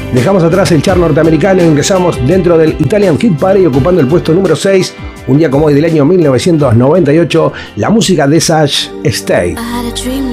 Dejamos atrás el chart norteamericano e ingresamos dentro del Italian Hit Party, ocupando el puesto número 6. Un día como hoy del año 1998, la música de Sage State.